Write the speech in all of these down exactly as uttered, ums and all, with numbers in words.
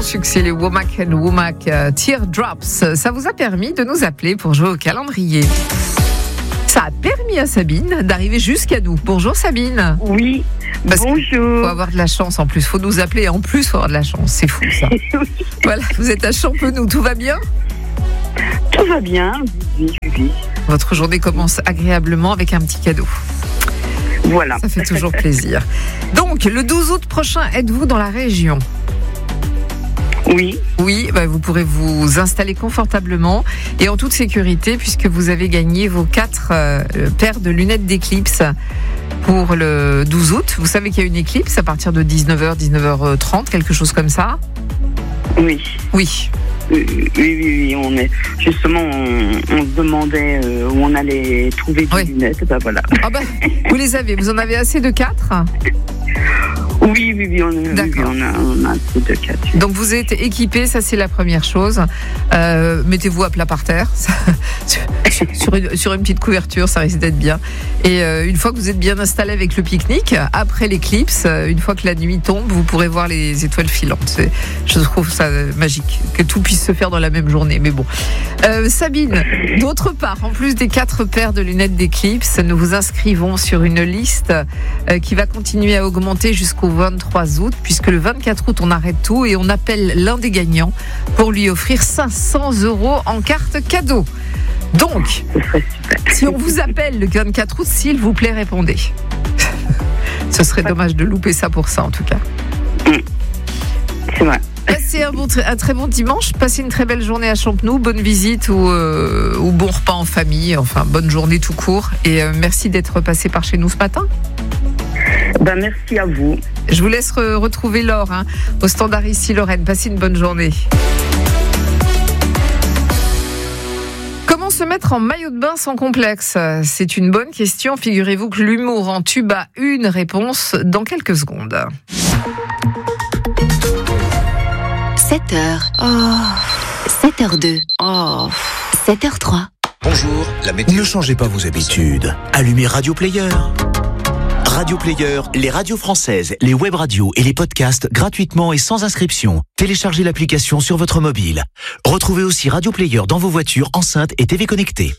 succès, les Womack and Womack euh, Teardrops. Ça vous a permis de nous appeler pour jouer au calendrier. Ça a permis à Sabine d'arriver jusqu'à nous. Bonjour Sabine. Oui, Parce bonjour. Il faut avoir de la chance en plus. Il faut nous appeler et en plus il faut avoir de la chance. C'est fou ça. Oui. Voilà, vous êtes à Champenoux. Tout va bien ? Tout va bien, oui, oui, oui. Votre journée commence agréablement avec un petit cadeau. Voilà. Ça fait toujours plaisir. Donc, le douze août prochain, êtes-vous dans la région ? Oui, Oui, bah, vous pourrez vous installer confortablement et en toute sécurité puisque vous avez gagné vos quatre euh, paires de lunettes d'éclipse pour le douze août. Vous savez qu'il y a une éclipse à partir de dix-neuf heures, dix-neuf heures trente, quelque chose comme ça ? oui. Oui. Oui, oui, oui, oui, on est justement, on, on se demandait euh, où on allait trouver des Oui. lunettes. Ben voilà. Ah bah, vous les avez, vous en avez assez de quatre ? Oui, oui, oui, on, oui, oui, D'accord. on a, on a un peu de quatre. Donc vous êtes équipés, ça c'est la première chose. Euh, mettez-vous à plat par terre, sur, sur, une, sur une petite couverture, ça risque d'être bien. Et euh, une fois que vous êtes bien installé avec le pique-nique, après l'éclipse, une fois que la nuit tombe, vous pourrez voir les étoiles filantes. C'est, je trouve ça magique, que tout puisse se faire dans la même journée. Mais bon, euh, Sabine, d'autre part, en plus des quatre paires de lunettes d'éclipse, nous vous inscrivons sur une liste euh, qui va continuer à augmenter jusqu'au vingt-trois août, puisque le vingt-quatre août, on arrête tout et on appelle l'un des gagnants pour lui offrir cinq cents euros en carte cadeau. Donc, Ce serait super. si on vous appelle le vingt-quatre août, s'il vous plaît, répondez. Ce serait dommage de louper ça pour ça, en tout cas. C'est vrai. Passez un, bon, un très bon dimanche, passez une très belle journée à Champenoux, bonne visite ou, euh, ou bon repas en famille, enfin bonne journée tout court. Et euh, merci d'être passé par chez nous ce matin. Ben, merci à vous. Je vous laisse re- retrouver Laure hein, au standard ici Lorraine. Passez une bonne journée. Comment se mettre en maillot de bain sans complexe ? C'est une bonne question. Figurez-vous que l'humour en tube a une réponse dans quelques secondes. sept heures. Oh. sept heures deux. Oh. sept heures trois. Bonjour, la météo. Ne changez pas vos habitudes. Allumez Radio Player. Radio Player, les radios françaises, les web radios et les podcasts gratuitement et sans inscription. Téléchargez l'application sur votre mobile. Retrouvez aussi Radio Player dans vos voitures, enceintes et T V connectées.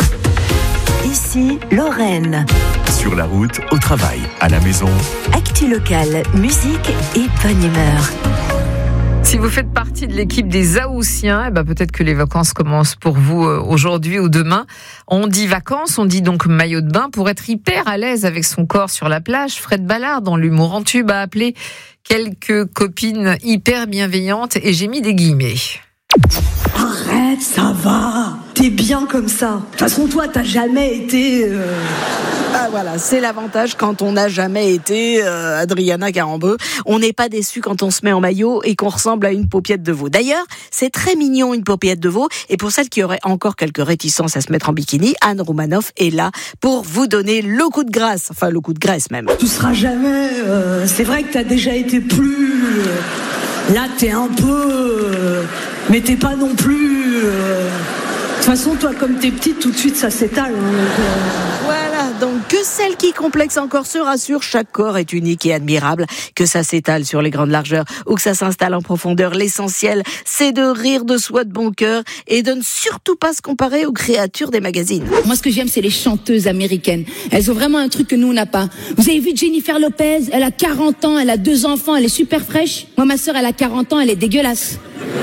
Ici, Lorraine. Sur la route, au travail, à la maison. Actu locale, musique et bonne humeur. Si vous faites partie de l'équipe des Haussiens, eh ben peut-être que les vacances commencent pour vous aujourd'hui ou demain. On dit vacances, on dit donc maillot de bain pour être hyper à l'aise avec son corps sur la plage. Fred Ballard, dans l'humour en tube, a appelé quelques copines hyper bienveillantes et j'ai mis des guillemets. Arrête, ça va. T'es bien comme ça. De toute façon, toi, t'as jamais été... Euh... Ah voilà, c'est l'avantage quand on n'a jamais été euh, Adriana Carambeu. On n'est pas déçu quand on se met en maillot et qu'on ressemble à une paupiette de veau. D'ailleurs, c'est très mignon une paupiette de veau. Et pour celles qui auraient encore quelques réticences à se mettre en bikini, Anne Roumanoff est là pour vous donner le coup de grâce. Enfin, le coup de graisse même. Tu seras jamais... Euh... C'est vrai que t'as déjà été plus... Euh... Là, t'es un peu... Euh... Mais t'es pas non plus... Euh... De toute façon, toi, comme t'es petite, tout de suite, ça s'étale. Hein, donc, euh... Voilà, donc que celle qui complexe encore se rassure, chaque corps est unique et admirable. Que ça s'étale sur les grandes largeurs ou que ça s'installe en profondeur, l'essentiel, c'est de rire de soi de bon cœur et de ne surtout pas se comparer aux créatures des magazines. Moi, ce que j'aime, c'est les chanteuses américaines. Elles ont vraiment un truc que nous, on n'a pas. Vous avez vu Jennifer Lopez ? Elle a quarante ans, elle a deux enfants, elle est super fraîche. Moi, ma sœur, elle a quarante ans, elle est dégueulasse.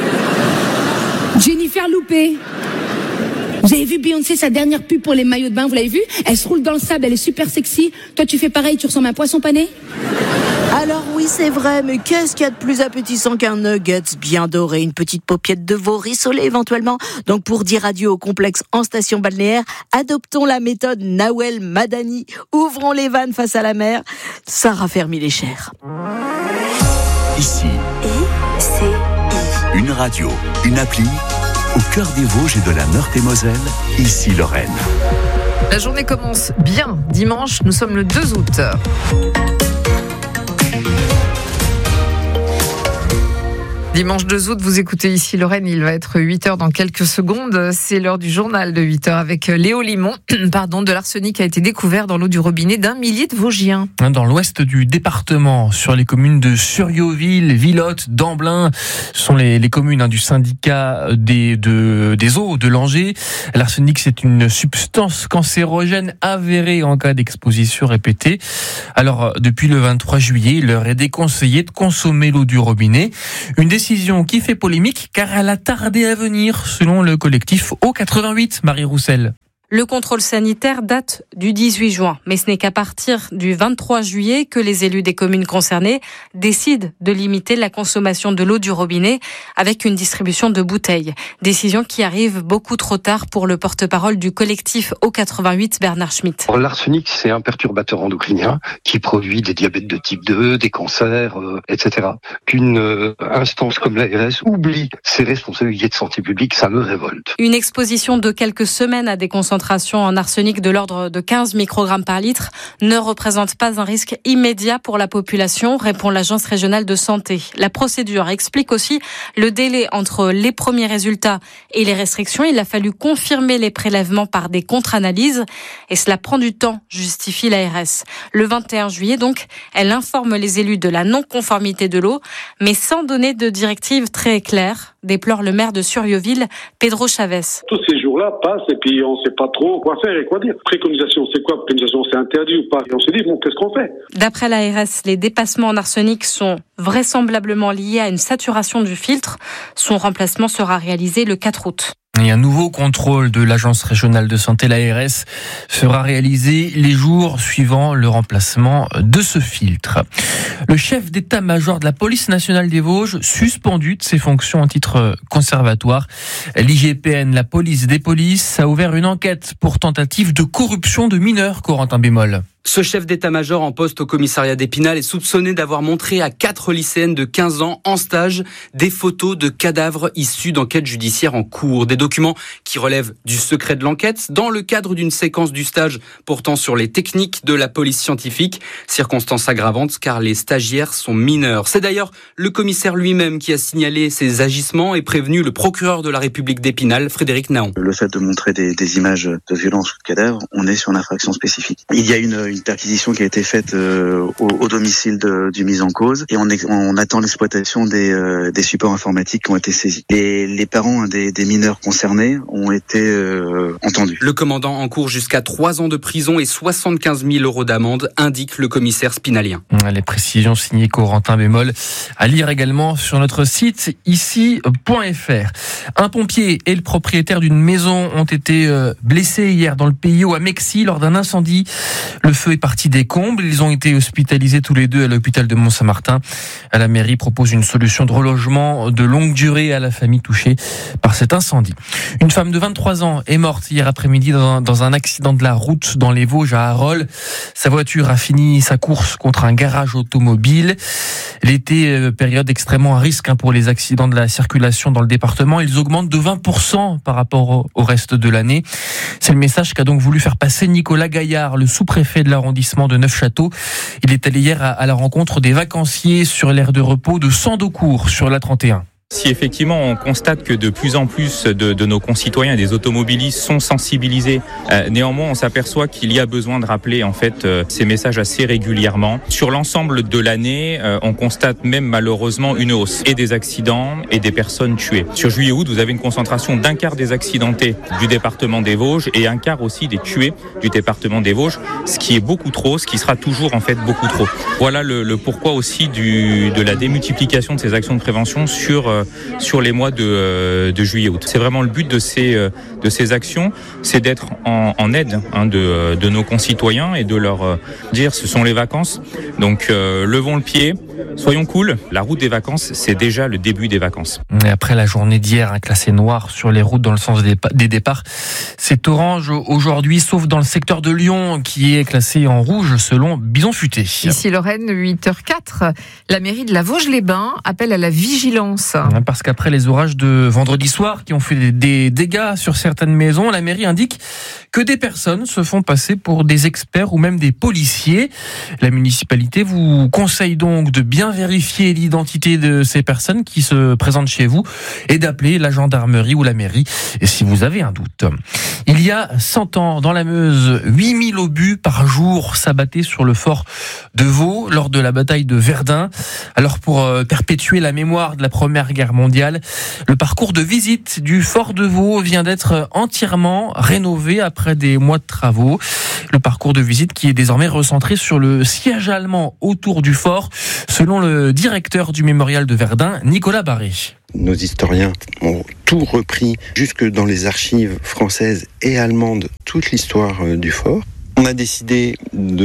Jennifer Loupé. Vous avez vu Beyoncé, sa dernière pub pour les maillots de bain, vous l'avez vu ? Elle se roule dans le sable, elle est super sexy. Toi, tu fais pareil, tu ressembles à un poisson pané ? Alors oui, c'est vrai, mais qu'est-ce qu'il y a de plus appétissant qu'un nuggets bien doré, une petite paupiette de veau rissolée éventuellement. Donc pour dire adieu au complexe en station balnéaire, adoptons la méthode Nawel Madani. Ouvrons les vannes face à la mer, ça raffermit les chairs. Ici, I, C, I. une radio, une appli, au cœur des Vosges et de la Meurthe-et-Moselle, ici Lorraine. La journée commence bien dimanche, nous sommes le deux août. Dimanche deux août, vous écoutez Ici Lorraine, il va être huit heures dans quelques secondes. C'est l'heure du journal de huit heures avec Léo Limon. Pardon, de l'arsenic a été découvert dans l'eau du robinet d'un millier de Vosgiens. Dans l'ouest du département, sur les communes de Surrioville, Villotte, d'Amblin, ce sont les, les communes hein, du syndicat des, de, des eaux de Langeais. L'arsenic, c'est une substance cancérogène avérée en cas d'exposition répétée. Alors, depuis le vingt-trois juillet, il leur est déconseillé de consommer l'eau du robinet. Une décision qui fait polémique car elle a tardé à venir, selon le collectif O quatre-vingt-huit, Marie Roussel. Le contrôle sanitaire date du dix-huit juin, mais ce n'est qu'à partir du vingt-trois juillet que les élus des communes concernées décident de limiter la consommation de l'eau du robinet avec une distribution de bouteilles. Décision qui arrive beaucoup trop tard pour le porte-parole du collectif O quatre-vingt-huit, Bernard Schmitt. L'arsenic, c'est un perturbateur endocrinien qui produit des diabètes de type deux, des cancers, euh, et cetera. Qu'une euh, instance comme l'A R S oublie ses responsabilités de santé publique, ça me révolte. Une exposition de quelques semaines à des concentrations en arsenic de l'ordre de quinze microgrammes par litre ne représente pas un risque immédiat pour la population, répond l'Agence régionale de santé. La procédure explique aussi le délai entre les premiers résultats et les restrictions. Il a fallu confirmer les prélèvements par des contre-analyses et cela prend du temps, justifie l'A R S. Le vingt et un juillet, donc, elle informe les élus de la non-conformité de l'eau, mais sans donner de directive très claire, déplore le maire de Surrioville, Pedro Chavez. Tous ces jours-là passent et puis on ne sait pas trop quoi faire et quoi dire. Préconisation, c'est quoi? Préconisation, c'est interdit ou pas? Et on se dit, bon, qu'est-ce qu'on fait? D'après l'A R S, les dépassements en arsenic sont vraisemblablement liés à une saturation du filtre. Son remplacement sera réalisé le quatre août. Et un nouveau contrôle de l'Agence régionale de santé, l'A R S, sera réalisé les jours suivant le remplacement de ce filtre. Le chef d'état-major de la police nationale des Vosges, suspendu de ses fonctions en titre conservatoire. L'I G P N, la police des polices, a ouvert une enquête pour tentative de corruption de mineurs, Corentin Bémol. Ce chef d'état-major en poste au commissariat d'Épinal est soupçonné d'avoir montré à quatre lycéennes de quinze ans en stage des photos de cadavres issus d'enquêtes judiciaires en cours. Des documents qui relèvent du secret de l'enquête dans le cadre d'une séquence du stage portant sur les techniques de la police scientifique. Circonstance aggravante car les stagiaires sont mineurs. C'est d'ailleurs le commissaire lui-même qui a signalé ces agissements et prévenu le procureur de la République d'Épinal, Frédéric Naon. Le fait de montrer des, des images de violence ou de cadavres, on est sur une infraction spécifique. Il y a une une perquisition qui a été faite euh, au, au domicile de, du mis en cause et on, est, on attend l'exploitation des, euh, des supports informatiques qui ont été saisis. Et les parents des, des mineurs concernés ont été euh, entendus. Le commandant encourt jusqu'à trois ans de prison et soixante-quinze mille euros d'amende, indique le commissaire spinalien. Les précisions signées Corentin Bémol, à lire également sur notre site ici point f r. Un pompier et le propriétaire d'une maison ont été blessés hier dans le Pays Haut à Mexi lors d'un incendie. Le feu est parti des combles. Ils ont été hospitalisés tous les deux à l'hôpital de Mont-Saint-Martin. La mairie propose une solution de relogement de longue durée à la famille touchée par cet incendie. Une femme de vingt-trois ans est morte hier après-midi dans un, dans un accident de la route dans les Vosges à Harol. Sa voiture a fini sa course contre un garage automobile. L'été, période extrêmement à risque pour les accidents de la circulation dans le département. Ils augmentent de vingt pour cent par rapport au reste de l'année. C'est le message qu'a donc voulu faire passer Nicolas Gaillard, le sous-préfet de l'arrondissement de Neufchâteau. Il est allé hier à la rencontre des vacanciers sur l'aire de repos de Sandocourt sur l'A trente et un. Si effectivement on constate que de plus en plus de, de nos concitoyens et des automobilistes sont sensibilisés, euh, néanmoins on s'aperçoit qu'il y a besoin de rappeler en fait euh, ces messages assez régulièrement. Sur l'ensemble de l'année, euh, on constate même malheureusement une hausse et des accidents et des personnes tuées. Sur juillet-août, vous avez une concentration d'un quart des accidentés du département des Vosges et un quart aussi des tués du département des Vosges, ce qui est beaucoup trop, ce qui sera toujours en fait beaucoup trop. Voilà le, le pourquoi aussi du, de la démultiplication de ces actions de prévention sur euh, sur les mois de, de juillet-août. C'est vraiment le but de ces, de ces actions, c'est d'être en, en aide hein, de, de nos concitoyens et de leur euh, dire ce sont les vacances, donc euh, levons le pied, soyons cool. La route des vacances, c'est déjà le début des vacances. Et après la journée d'hier, un classé noir sur les routes dans le sens des, des départs, c'est orange aujourd'hui, sauf dans le secteur de Lyon qui est classé en rouge selon Bison Futé. Ici Lorraine, huit heures zéro quatre, la mairie de la Vosges-les-Bains appelle à la vigilance. Parce qu'après les orages de vendredi soir qui ont fait des dégâts sur certaines maisons, la mairie indique que des personnes se font passer pour des experts ou même des policiers. La municipalité vous conseille donc de bien vérifier l'identité de ces personnes qui se présentent chez vous et d'appeler la gendarmerie ou la mairie si vous avez un doute. Il y a cent ans, dans la Meuse, huit mille obus par jour s'abattaient sur le fort de Vaux lors de la bataille de Verdun. Alors pour perpétuer la mémoire de la Première Guerre mondiale, le parcours de visite du fort de Vaux vient d'être entièrement rénové après des mois de travaux. Le parcours de visite qui est désormais recentré sur le siège allemand autour du fort, selon le directeur du mémorial de Verdun, Nicolas Barré. Nos historiens ont tout repris jusque dans les archives françaises et allemandes, toute l'histoire du fort. On a décidé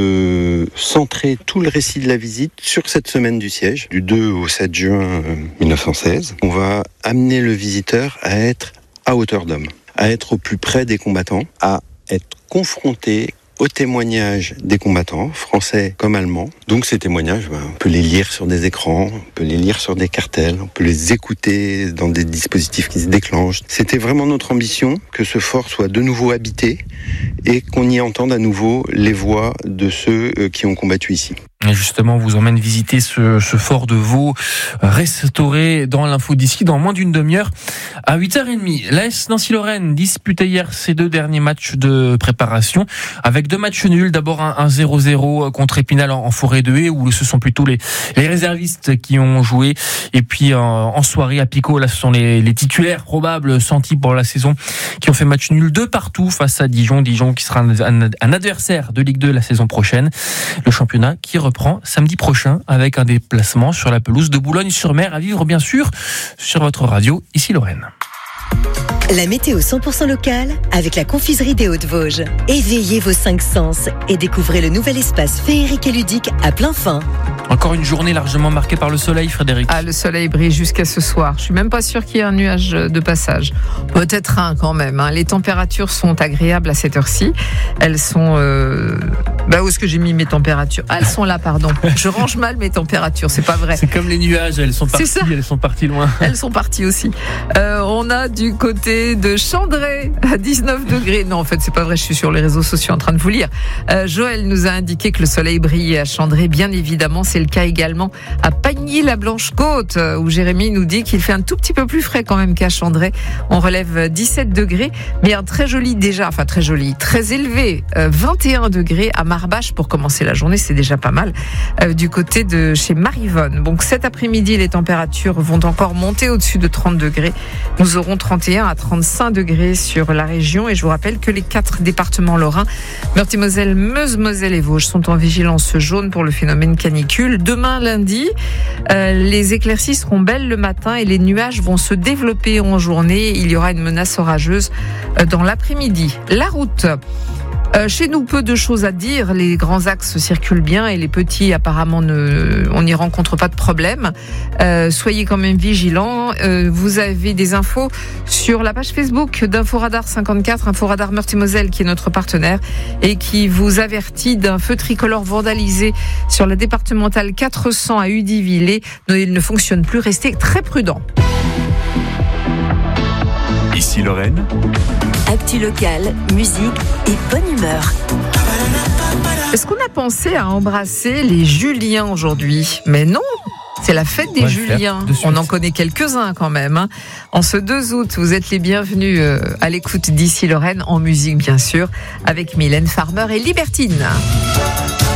de centrer tout le récit de la visite sur cette semaine du siège, du deux au sept juin mille neuf cent seize. On va amener le visiteur à être à hauteur d'homme, à être au plus près des combattants, à être confronté aux témoignages des combattants, français comme allemands. Donc ces témoignages, ben, on peut les lire sur des écrans, on peut les lire sur des cartels, on peut les écouter dans des dispositifs qui se déclenchent. C'était vraiment notre ambition que ce fort soit de nouveau habité et qu'on y entende à nouveau les voix de ceux qui ont combattu ici. Et justement, on vous emmène visiter ce, ce fort de Vaux, restauré dans l'info d'ici dans moins d'une demi-heure. À huit heures trente, l'A S Nancy-Lorraine disputait hier ses deux derniers matchs de préparation avec deux matchs nuls. D'abord un zéro zéro contre Épinal en, en forêt de Haye, où ce sont plutôt les, les réservistes qui ont joué. Et puis en, en soirée à Picot, là ce sont les, les titulaires probables sentis pour la saison qui ont fait match nul de partout face à Dijon. Dijon qui sera un, un, un adversaire de Ligue deux la saison prochaine. Le championnat qui reprend samedi prochain avec un déplacement sur la pelouse de Boulogne-sur-Mer à vivre bien sûr sur votre radio, ici Lorraine. La météo cent pour cent locale avec la confiserie des Hauts-de-Vosges. Éveillez vos cinq sens et découvrez le nouvel espace féerique et ludique à plein fin. Encore une journée largement marquée par le soleil, Frédéric. Ah, le soleil brille jusqu'à ce soir. Je suis même pas sûr qu'il y ait un nuage de passage. Peut-être un quand même. Hein. Les températures sont agréables à cette heure-ci. Elles sont... Euh... Bah, où est-ce que j'ai mis mes températures? Ah, elles sont là, pardon. Je range mal mes températures, c'est pas vrai. C'est comme les nuages, elles sont parties, elles sont parties loin. Elles sont parties aussi. Euh, on a du côté de Chandray à dix-neuf degrés. Non, en fait, c'est pas vrai, je suis sur les réseaux sociaux en train de vous lire. Euh, Joël nous a indiqué que le soleil brillait à Chandray. Bien évidemment, c'est le cas également à Pagny-la-Blanche-Côte, où Jérémy nous dit qu'il fait un tout petit peu plus frais quand même qu'à Chandray. On relève dix-sept degrés, mais un très joli déjà, enfin très joli, très élevé, euh, vingt et un degrés à Marbache pour commencer la journée, c'est déjà pas mal, euh, du côté de chez Marivonne. Donc cet après-midi, les températures vont encore monter au-dessus de trente degrés. Nous aurons trente et un à trente-cinq degrés sur la région, et je vous rappelle que les quatre départements lorrains, Meurthe-et-Moselle, Meuse, Moselle et Vosges, sont en vigilance jaune pour le phénomène canicule. Demain lundi, euh, les éclaircies seront belles le matin et les nuages vont se développer en journée. Il y aura une menace orageuse euh, dans l'après-midi. La route. Euh, chez nous, peu de choses à dire. Les grands axes circulent bien et les petits, apparemment, ne, on n'y rencontre pas de problème. Euh, soyez quand même vigilants. Euh, vous avez des infos sur la page Facebook d'Inforadar cinquante-quatre, Inforadar Meurthe-et-Moselle, qui est notre partenaire et qui vous avertit d'un feu tricolore vandalisé sur la départementale quatre cents à Udivillé. Il ne fonctionne plus. Restez très prudents. Ici Lorraine. Actu locale, musique et bonne humeur. Est-ce qu'on a pensé à embrasser les Juliens aujourd'hui? Mais non, c'est la fête des Juliens. On en connaît quelques-uns quand même. Hein. En ce deux août, vous êtes les bienvenus à l'écoute d'Ici Lorraine, en musique bien sûr, avec Mylène Farmer et Libertine.